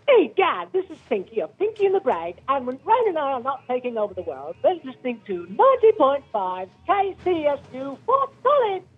Hey, Gad, this is Pinky of Pinky and the Brain, and when Rain and I are not taking over the world, we're listening to 90.5 KCSU Fort College.